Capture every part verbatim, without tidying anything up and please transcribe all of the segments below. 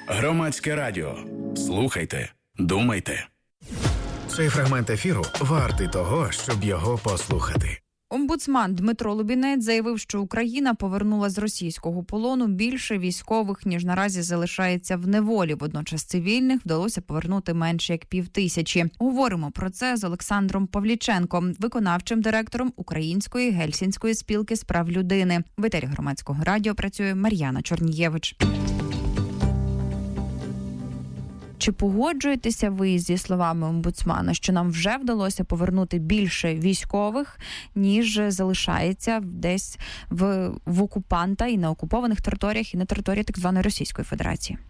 Громадське радіо. Слухайте, думайте. Цей фрагмент ефіру вартий того, щоб його послухати. Омбудсман Дмитро Лубінець заявив, що Україна повернула з російського полону більше військових, ніж наразі залишається в неволі. Водночас цивільних вдалося повернути менше як півтисячі. Говоримо про це з Олександром Павліченком, виконавчим директором Української Гельсінської спілки з прав людини. В етері Громадського радіо працює Мар'яна Чорнієвич. Чи погоджуєтеся ви зі словами омбудсмана, що нам вже вдалося повернути більше військових, ніж залишається десь в, в окупанта і на окупованих територіях, і на території так званої Російської Федерації?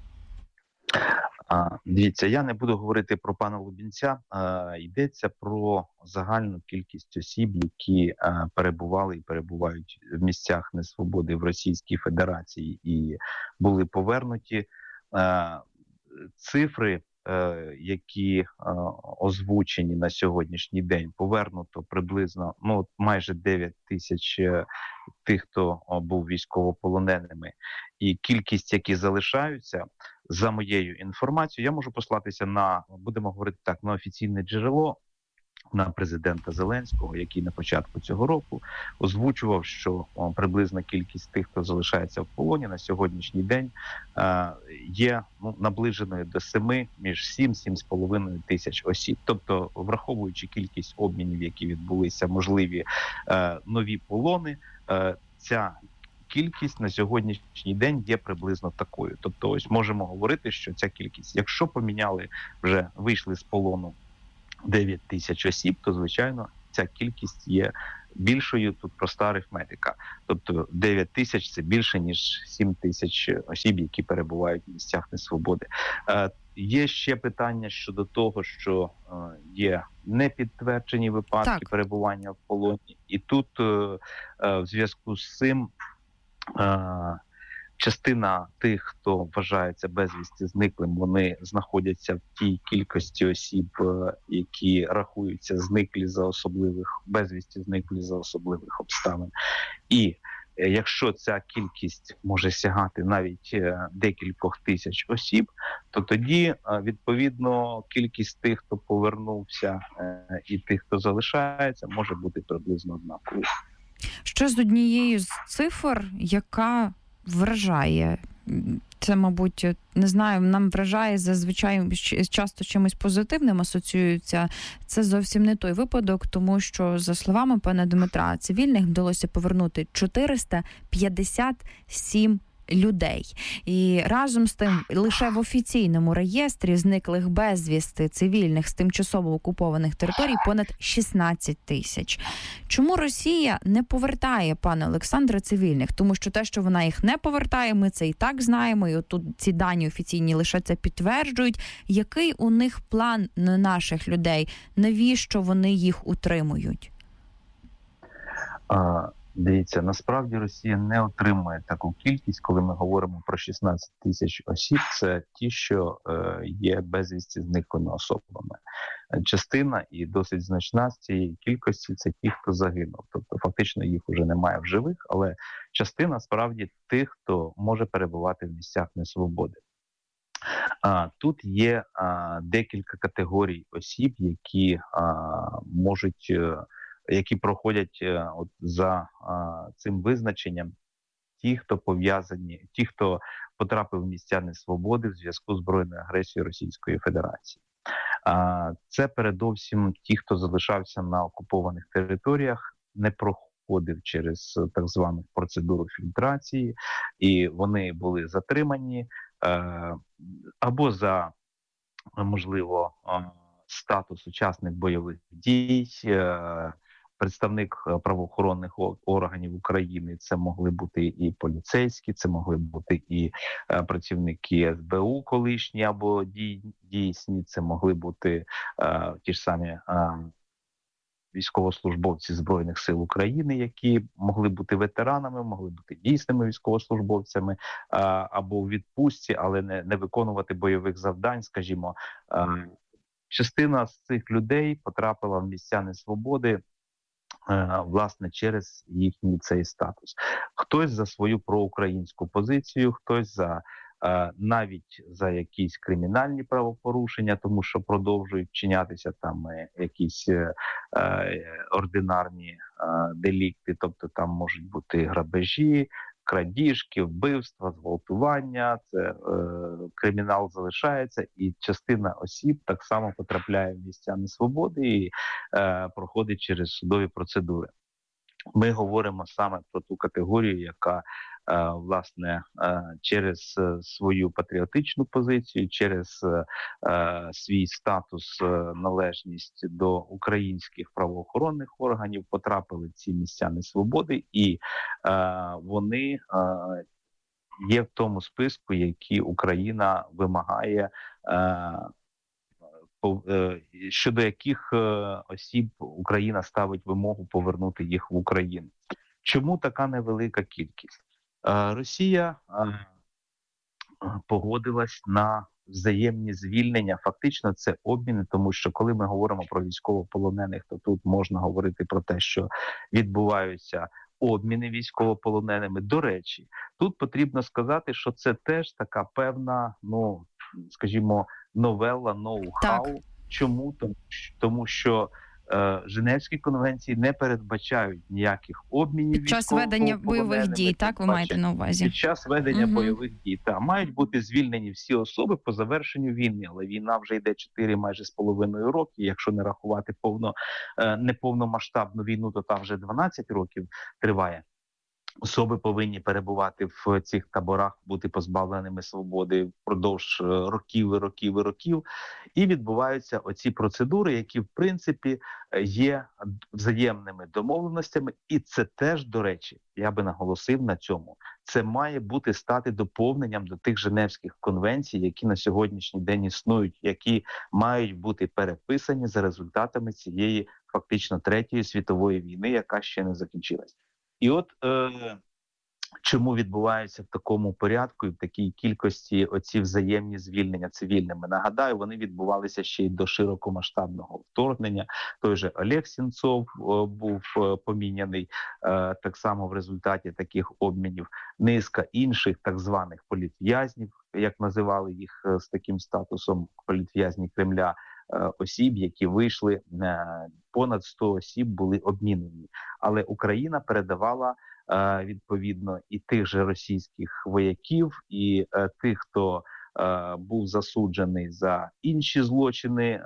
А, дивіться, я не буду говорити про пана Лубінця. А, йдеться про загальну кількість осіб, які а, перебували і перебувають в місцях несвободи в Російській Федерації і були повернуті. А, Цифри, е, які е, озвучені на сьогоднішній день, повернуто приблизно ну, майже дев'ять тисяч тих, хто був військовополоненими. І кількість, які залишаються, за моєю інформацією, я можу послатися на, будемо говорити так, на офіційне джерело, на президента Зеленського, який на початку цього року озвучував, що о, приблизна кількість тих, хто залишається в полоні на сьогоднішній день, е, є ну, наближеною до семи, між сім-сім з половиною тисяч осіб. Тобто, враховуючи кількість обмінів, які відбулися, можливі е, нові полони, е, ця кількість на сьогоднішній день є приблизно такою. Тобто, ось можемо говорити, що ця кількість, якщо поміняли, вже вийшли з полону дев'ять тисяч осіб, то, звичайно, ця кількість є більшою. Тут проста арифметика. Тобто дев'ять тисяч – це більше, ніж сім тисяч осіб, які перебувають в місцях несвободи. Е, є ще питання щодо того, що е, є непідтверджені випадки так. перебування в полоні. І тут е, е, в зв'язку з цим е, частина тих, хто вважається безвісти зниклим, вони знаходяться в тій кількості осіб, які рахуються зниклі за особливих, безвісти зниклі за особливих обставин. І якщо ця кількість може сягати навіть декількох тисяч осіб, то тоді, відповідно, кількість тих, хто повернувся, і тих, хто залишається, може бути приблизно однаковою. Ще з однією з цифр, яка вражає. Це, мабуть, не знаю, нам вражає зазвичай часто чимось позитивним асоціюється. Це зовсім не той випадок, тому що, за словами пана Дмитра, цивільних вдалося повернути чотириста п'ятдесят сім людей. І разом з тим, лише в офіційному реєстрі зниклих безвісти цивільних з тимчасово окупованих територій понад шістнадцять тисяч. Чому Росія не повертає, пане Олександре, цивільних? Тому що те, що вона їх не повертає, ми це і так знаємо, і отут ці дані офіційні лише це підтверджують. Який у них план на наших людей? Навіщо вони їх утримують? А... Дивіться, насправді Росія не отримує таку кількість, коли ми говоримо про шістнадцять тисяч осіб, це ті, що е, є безвісти зниклими особами. Частина і досить значна з цієї кількості – це ті, хто загинув. Тобто фактично їх вже немає в живих, але частина справді тих, хто може перебувати в місцях несвободи. А, тут є а, декілька категорій осіб, які а, можуть... які проходять от за а, цим визначенням, ті, хто пов'язані, ті, хто потрапив в місця несвободи в зв'язку з збройною агресією Російської Федерації. А, це передовсім ті, хто залишався на окупованих територіях, не проходив через так звану процедуру фільтрації, і вони були затримані а, або за, можливо, статус учасник бойових дій, а, представник правоохоронних органів України, це могли бути і поліцейські, це могли бути і е, працівники ес бе у колишні або дій, дійсні, це могли бути е, ті ж самі е, військовослужбовці Збройних сил України, які могли бути ветеранами, могли бути дійсними військовослужбовцями е, або у відпустці, але не, не виконувати бойових завдань, скажімо. Е, частина з цих людей потрапила в місця несвободи власне через їхній цей статус. Хтось за свою проукраїнську позицію, хтось за навіть за якісь кримінальні правопорушення, тому що продовжують вчинятися там якісь ординарні делікти, тобто там можуть бути грабежі, крадіжки, вбивства, зґвалтування, це е, кримінал залишається, і частина осіб так само потрапляє в місця несвободи і е, проходить через судові процедури. Ми говоримо саме про ту категорію, яка е, власне е, через свою патріотичну позицію, через е, свій статус, е, належність до українських правоохоронних органів потрапили в ці місця несвободи, і е, вони е, є в тому списку, який Україна вимагає, е, щодо яких осіб Україна ставить вимогу повернути їх в Україну. Чому така невелика кількість? Росія погодилась на взаємні звільнення. Фактично це обміни, тому що коли ми говоримо про військовополонених, то тут можна говорити про те, що відбуваються обміни військовополоненими. До речі, тут потрібно сказати, що це теж така певна, ну, скажімо, новела, ноу-хау. Чому? Тому що е, Женевські конвенції не передбачають ніяких обмінів під час ведення бойових дій, так ви маєте на увазі? Під час ведення угу. бойових дій, так. Мають бути звільнені всі особи по завершенню війни, але війна вже йде чотири майже з половиною роки, якщо не рахувати повно, е, неповномасштабну війну, то там вже дванадцять років триває. Особи повинні перебувати в цих таборах, бути позбавленими свободи впродовж років і років і років. І відбуваються оці процедури, які, в принципі, є взаємними домовленостями. І це теж, до речі, я би наголосив на цьому, це має бути стати доповненням до тих Женевських конвенцій, які на сьогоднішній день існують, які мають бути переписані за результатами цієї фактично Третьої світової війни, яка ще не закінчилась. І от е, чому відбуваються в такому порядку і в такій кількості оці взаємні звільнення цивільними. Нагадаю, вони відбувалися ще й до широкомасштабного вторгнення. Той же Олег Сенцов е, був е, поміняний е, так само в результаті таких обмінів. Низка інших так званих політв'язнів, як називали їх е, з таким статусом політв'язні Кремля, осіб, які вийшли, понад сто осіб були обмінені. Але Україна передавала відповідно і тих же російських вояків, і тих, хто був засуджений за інші злочини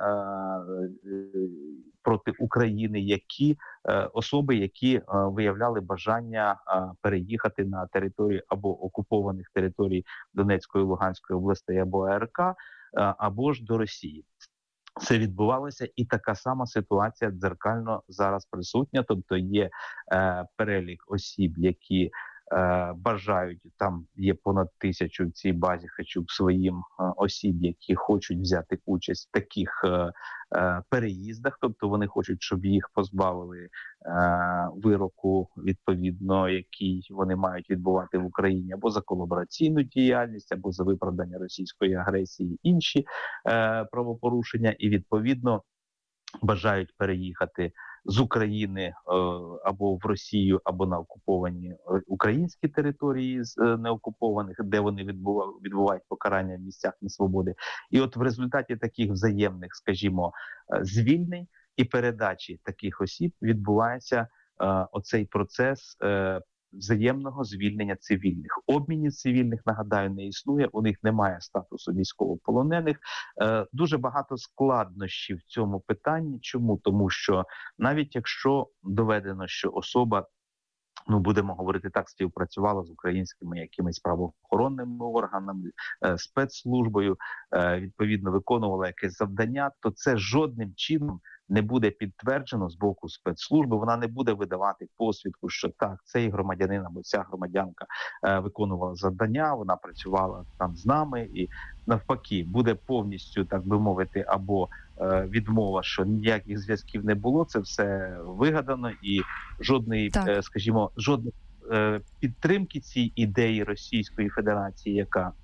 проти України, які особи, які виявляли бажання переїхати на територію або окупованих територій Донецької, Луганської областей або АРК, або ж до Росії. Це відбувалося, і така сама ситуація дзеркально зараз присутня. Тобто є е, перелік осіб, які е, бажають, там є понад тисячу в цій базі Хачук своїм е, осіб, які хочуть взяти участь в таких е, е, переїздах. Тобто вони хочуть, щоб їх позбавили е, вироку, відповідно, який вони мають відбувати в Україні, або за колабораційну діяльність, або за виправдання російської агресії, інші е, правопорушення, і відповідно бажають переїхати з України е, або в Росію, або на окуповані українські території з е, неокупованих, де вони відбувають, відбувають покарання в місцях несвободи. І от в результаті таких взаємних, скажімо, звільнень і передачі таких осіб відбувається е, оцей процес е, взаємного звільнення цивільних. Обмінів цивільних, нагадаю, не існує, у них немає статусу військовополонених. Е, дуже багато складнощів в цьому питанні. Чому? Тому що навіть якщо доведено, що особа, ну, будемо говорити так, співпрацювала з українськими якимись правоохоронними органами, е, спецслужбою, е, відповідно виконувала якесь завдання, то це жодним чином не буде підтверджено з боку спецслужби, вона не буде видавати посвідку, що так, цей громадянин або ця громадянка е, виконувала завдання, вона працювала там з нами, і навпаки, буде повністю, так би мовити, або е, відмова, що ніяких зв'язків не було, це все вигадано, і жодної, е, скажімо, жодної е, підтримки цій ідеї Російської Федерації, яка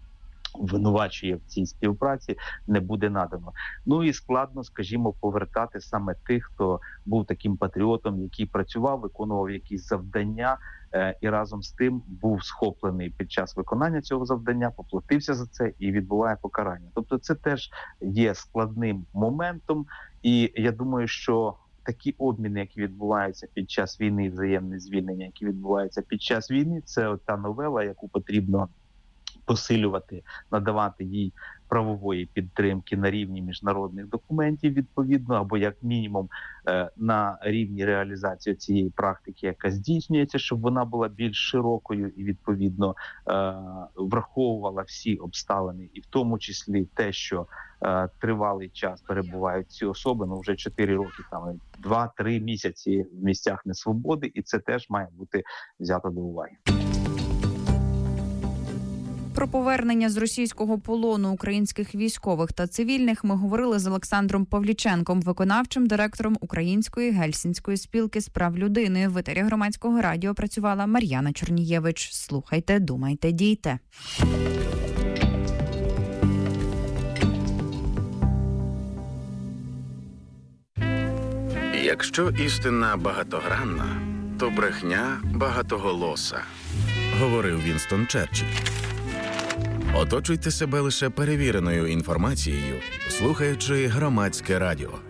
винувачує в цій співпраці, не буде надано. Ну і складно, скажімо, повертати саме тих, хто був таким патріотом, який працював, виконував якісь завдання, е, і разом з тим був схоплений під час виконання цього завдання, поплатився за це і відбуває покарання. Тобто це теж є складним моментом, і я думаю, що такі обміни, які відбуваються під час війни, взаємне звільнення, які відбуваються під час війни, це та новела, яку потрібно посилювати, надавати їй правової підтримки на рівні міжнародних документів відповідно, або як мінімум на рівні реалізації цієї практики, яка здійснюється, щоб вона була більш широкою і відповідно враховувала всі обставини, і в тому числі те, що тривалий час перебувають ці особи, ну вже чотири роки, там два-три місяці в місцях несвободи, і це теж має бути взято до уваги. Про повернення з російського полону українських військових та цивільних ми говорили з Олександром Павліченком, виконавчим директором Української Гельсінської спілки з прав людини. В етері Громадського радіо працювала Мар'яна Чорнієвич. Слухайте, думайте, дійте. Якщо істина багатогранна, то брехня багатоголоса, говорив Вінстон Черчилль. Оточуйте себе лише перевіреною інформацією, слухаючи Громадське радіо.